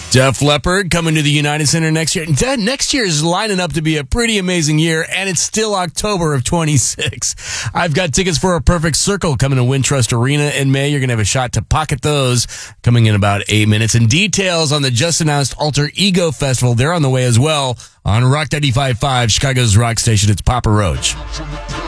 Def Leppard coming to the United Center next year. Next year is lining up to be a pretty amazing year, and it's still October of 26. I've got tickets for A Perfect Circle coming to Wintrust Arena in May. You're going to have a shot to pocket those coming in about 8 minutes. And details on the just-announced Alter Ego Festival, they're on the way as well on Rock 95.5, Chicago's rock station. It's Papa Roach.